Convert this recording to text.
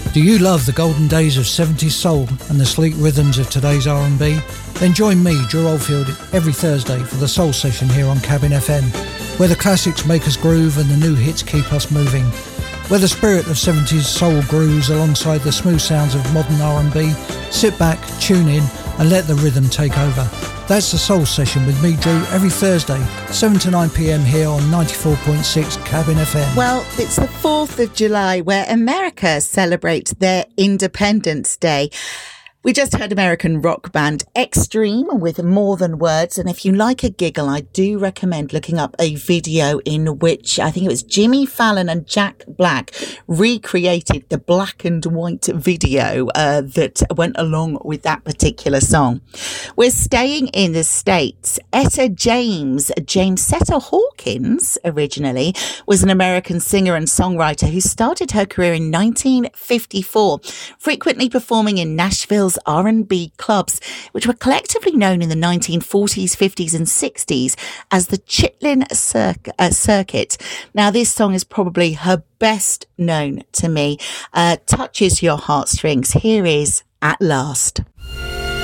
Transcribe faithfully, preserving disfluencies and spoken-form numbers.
Do you love the golden days of seventies soul and the sleek rhythms of today's R and B? Then join me, Drew Oldfield, every Thursday for the Soul Session here on Cabin F M, where the classics make us groove and the new hits keep us moving. Where the spirit of seventies soul grooves alongside the smooth sounds of modern R and B. Sit back, tune in and let the rhythm take over. That's the Soul Session with me, Drew, every Thursday, seven to nine p.m. here on ninety-four point six Cabin F M. Well, it's the fourth of July where America celebrates their Independence Day. We just heard American rock band Extreme with More Than Words. And if you like a giggle, I do recommend looking up a video in which I think it was Jimmy Fallon and Jack Black recreated the black and white video uh, that went along with that particular song. We're staying in the States. Etta James, Jamesetta Hawkins originally, was an American singer and songwriter who started her career in nineteen fifty-four, frequently performing in Nashville's R and B clubs, which were collectively known in the nineteen forties, fifties and sixties as the Chitlin Circ- uh, Circuit. Now, this song is probably her best known to me. Uh, touches your heartstrings. Here is At Last.